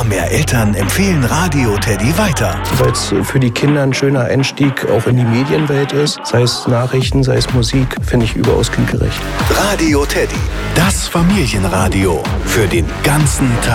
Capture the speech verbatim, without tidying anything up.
mehr Eltern empfehlen Radio Teddy weiter. Weil es für die Kinder ein schöner Einstieg auch in die Medienwelt ist. Sei es Nachrichten, sei es Musik, finde ich überaus kindgerecht. Radio Teddy, das Familienradio für den ganzen Tag.